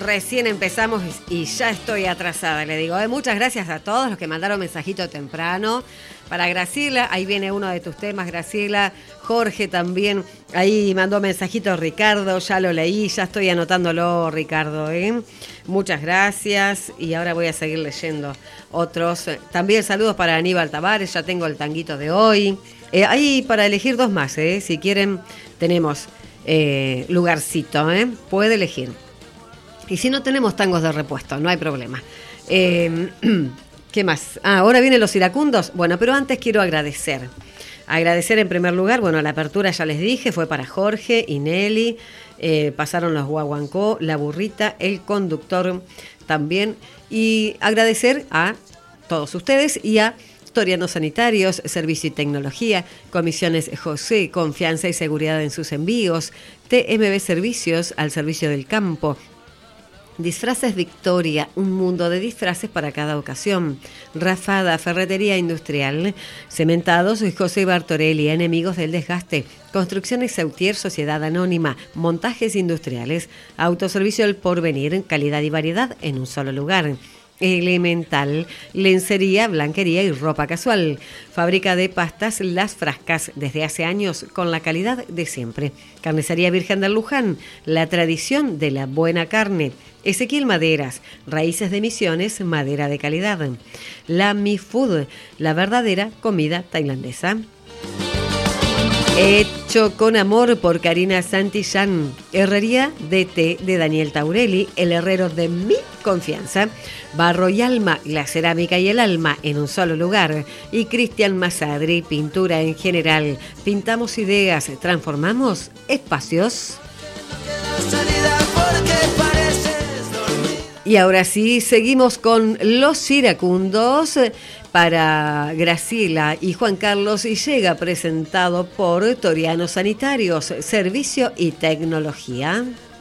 recién empezamos y ya estoy atrasada, le digo. Muchas gracias a todos los que mandaron mensajito temprano. Para Graciela, ahí viene uno de tus temas, Graciela. Jorge también, ahí mandó mensajito Ricardo, ya lo leí, ya estoy anotándolo, Ricardo, ¿eh? Muchas gracias, y ahora voy a seguir leyendo otros. También saludos para Aníbal Tavares, ya tengo el tanguito de hoy. Ahí para elegir dos más, si quieren, tenemos lugarcito, puede elegir. Y si no, tenemos tangos de repuesto, no hay problema. ¿Qué más? Ahora vienen los iracundos. Bueno, pero antes quiero agradecer. Agradecer en primer lugar, bueno, la apertura ya les dije, fue para Jorge y Nelly. Pasaron los guaguancó, la burrita, el conductor también. Y agradecer a todos ustedes y a Torianos Sanitarios, Servicio y Tecnología, Comisiones José, confianza y seguridad en sus envíos, TMB Servicios, al servicio del campo, Disfraces Victoria, un mundo de disfraces para cada ocasión. Rafada, Ferretería Industrial. Cementados, José Bartorelli, Enemigos del Desgaste. Construcciones Sautier, Sociedad Anónima. Montajes industriales. Autoservicio El Porvenir, calidad y variedad en un solo lugar. Elemental, lencería, blanquería y ropa casual. Fábrica de pastas Las Frascas, desde hace años con la calidad de siempre. Carnicería Virgen del Luján, la tradición de la buena carne. Ezequiel Maderas, raíces de Misiones, madera de calidad. La Mi Food, la verdadera comida tailandesa. Hecho con amor por Karina Santillán. Herrería DT de Daniel Taurelli, el herrero de mi confianza. Barro y alma, la cerámica y el alma en un solo lugar. Y Cristian Masadri, pintura en general. Pintamos ideas, transformamos espacios. Y ahora sí, seguimos con los iracundos para Graciela y Juan Carlos, y llega presentado por Torianos Sanitarios, Servicio y Tecnología.